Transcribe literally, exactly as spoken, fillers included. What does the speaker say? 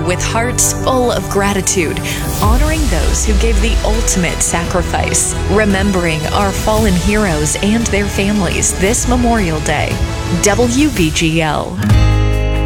with hearts full of gratitude, honoring those who gave the ultimate sacrifice, remembering our fallen heroes and their families this Memorial Day. W B G L.